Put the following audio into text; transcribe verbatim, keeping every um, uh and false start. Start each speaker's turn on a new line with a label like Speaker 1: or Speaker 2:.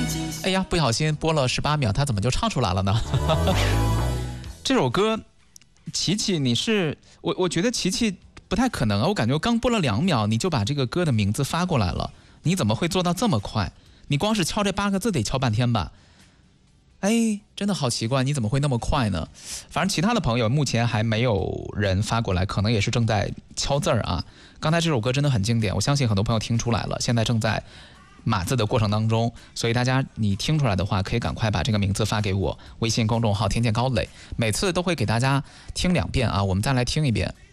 Speaker 1: 哎呀，不小心播了十八秒，他怎么就唱出来了呢？这首歌，琪琪，你是我，我觉得琪琪不太可能啊！我感觉刚播了两秒，你就把这个歌的名字发过来了，你怎么会做到这么快？你光是敲这八个字得敲半天吧？哎，真的好奇怪，你怎么会那么快呢？反正其他的朋友目前还没有人发过来，可能也是正在敲字儿啊。刚才这首歌真的很经典，我相信很多朋友听出来了，现在正在码字的过程当中，所以大家你听出来的话，可以赶快把这个名字发给我，微信公众号听见高磊，每次都会给大家听两遍啊，我们再来听一遍。